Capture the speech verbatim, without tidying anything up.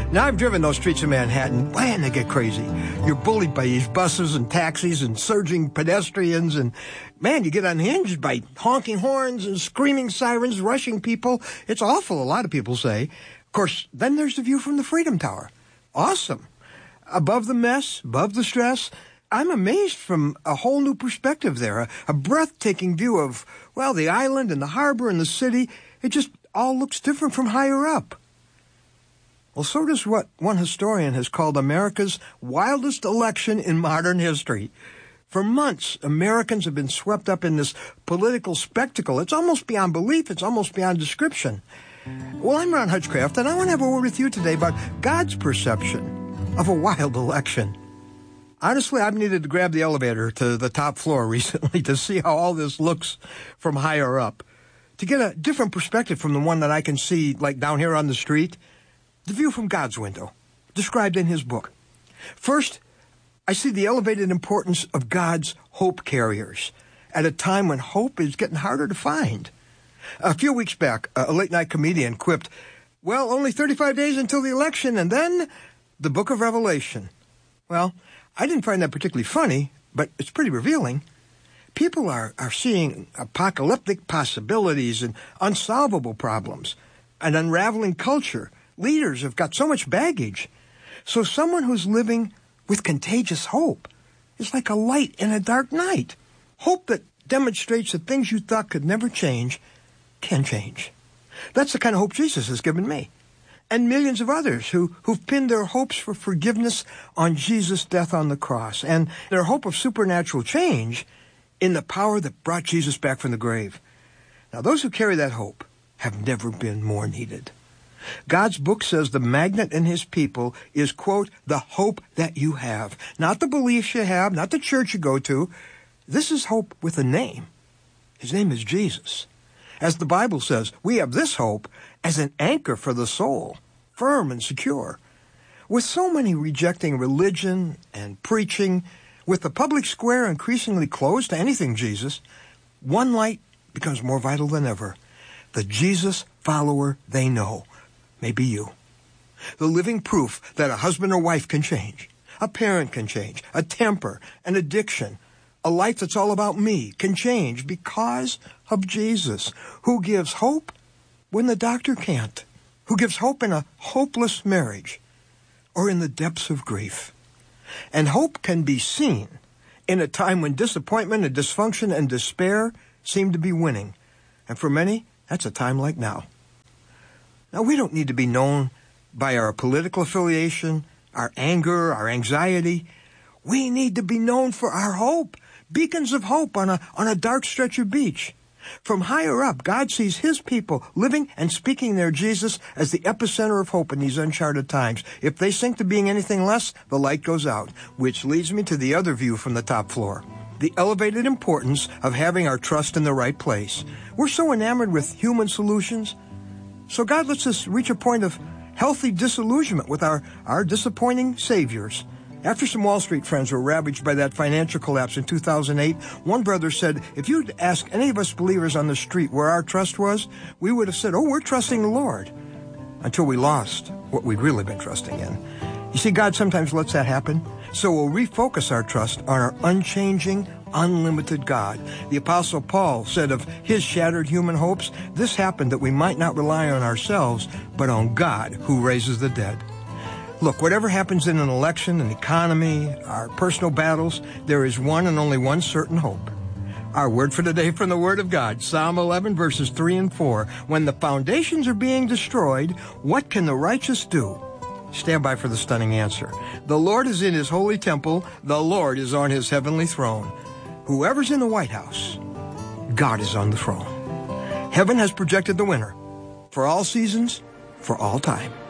Now, I've driven those streets of Manhattan. Man, they get crazy. You're bullied by these buses and taxis and surging pedestrians. And, man, you get unhinged by honking horns and screaming sirens, rushing people. It's awful, a lot of people say. Of course, then there's the view from the Freedom Tower. Awesome. Above the mess, above the stress, I'm amazed from a whole new perspective there. A, a breathtaking view of, well, the island and the harbor and the city. It just all looks different from higher up. Well, so does what one historian has called America's wildest election in modern history. For months, Americans have been swept up in this political spectacle. It's almost beyond belief. It's almost beyond description. Well, I'm Ron Hutchcraft, and I want to have a word with you today about God's perception of a wild election. Honestly, I've needed to grab the elevator to the top floor recently to see how all this looks from higher up, to get a different perspective from the one that I can see, like down here on the street. The view from God's window, described in his book. First, I see the elevated importance of God's hope carriers at a time when hope is getting harder to find. A few weeks back, a late-night comedian quipped, well, only thirty-five days until the election, and then the book of Revelation. Well, I didn't find that particularly funny, but it's pretty revealing. People are, are seeing apocalyptic possibilities and unsolvable problems, an unraveling culture. Leaders have got so much baggage. So someone who's living with contagious hope is like a light in a dark night. Hope that demonstrates that things you thought could never change can change. That's the kind of hope Jesus has given me. And millions of others who, who've pinned their hopes for forgiveness on Jesus' death on the cross, and their hope of supernatural change in the power that brought Jesus back from the grave. Now, those who carry that hope have never been more needed. God's book says the magnet in his people is, quote, the hope that you have. Not the beliefs you have, not the church you go to. This is hope with a name. His name is Jesus. As the Bible says, we have this hope as an anchor for the soul, firm and secure. With so many rejecting religion and preaching, with the public square increasingly closed to anything Jesus, one light becomes more vital than ever. The Jesus follower they know may be you. The living proof that a husband or wife can change, a parent can change, a temper, an addiction, a life that's all about me can change because of Jesus, who gives hope when the doctor can't, who gives hope in a hopeless marriage or in the depths of grief. And hope can be seen in a time when disappointment and dysfunction and despair seem to be winning. And for many, that's a time like now. Now, we don't need to be known by our political affiliation, our anger, our anxiety. We need to be known for our hope, beacons of hope on a, on a dark stretch of beach. From higher up, God sees his people living and speaking their Jesus as the epicenter of hope in these uncharted times. If they sink to being anything less, the light goes out, which leads me to the other view from the top floor. The elevated importance of having our trust in the right place. We're so enamored with human solutions. So God lets us reach a point of healthy disillusionment with our, our disappointing saviors. After some Wall Street friends were ravaged by that financial collapse in two thousand eight, one brother said, if you'd ask any of us believers on the street where our trust was, we would have said, oh, we're trusting the Lord, until we lost what we'd really been trusting in. You see, God sometimes lets that happen, so we'll refocus our trust on our unchanging, unlimited God. The Apostle Paul said of his shattered human hopes, this happened that we might not rely on ourselves, but on God who raises the dead. Look, whatever happens in an election, an economy, our personal battles, there is one and only one certain hope. Our word for today from the Word of God, Psalm eleven, verses three and four. When the foundations are being destroyed, what can the righteous do? Stand by for the stunning answer. The Lord is in his holy temple. The Lord is on his heavenly throne. Whoever's in the White House, God is on the throne. Heaven has projected the winner for all seasons, for all time.